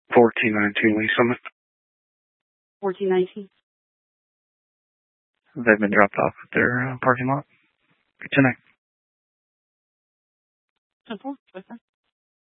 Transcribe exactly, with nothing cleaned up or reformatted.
fourteen nineteen Lee Summit. fourteen nineteen. They've been dropped off at their uh, parking lot. Good tonight. Simple.